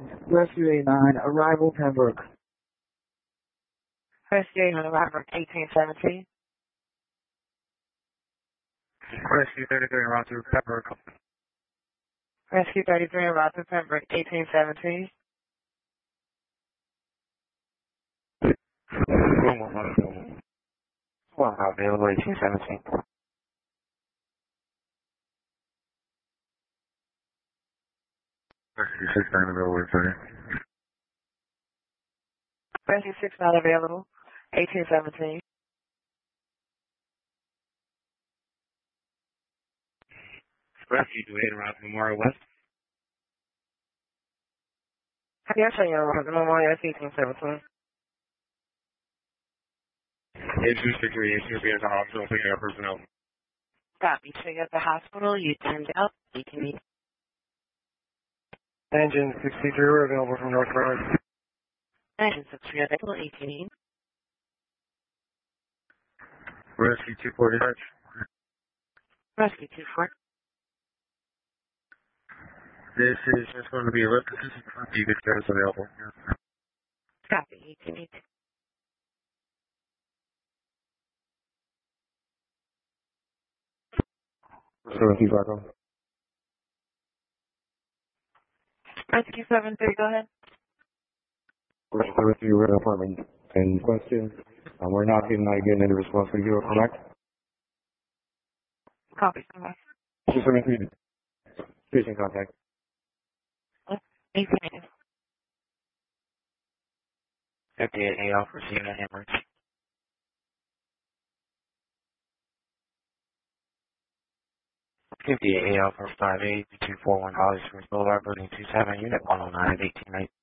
Rescue 89, arrival Pembroke. Rescue 89, arrival 1817. Rescue 33 en route to Pembroke. Rescue 33 en route to Pembroke 1817. One available 1817. Rescue 69 available 30. Rescue 69 available 1817. Rescue 28 en route to Memorial West. Yes, sir, you're on the Memorial 1817. Agent 63, agent is on hospital, picking up personnel. Copy. So you're at the hospital, you turned out, you can meet. Engine 63, we're available from North Broward. Engine 63 available 18. Rescue 240 Dutch. Rescue 24. This is just going to be a lift. This is you could get us available. Copy. 18. Rescue Fargo. Rescue 73, go ahead. Rescue Red Apartment. And question, we're not getting any response from you, correct? Copy. Somewhere. 273. Patient contact. 18. 58 AL for seeing a hemorrhage. 58 AL for 58, 241 Holly Springs Boulevard, building 27, unit 109, 18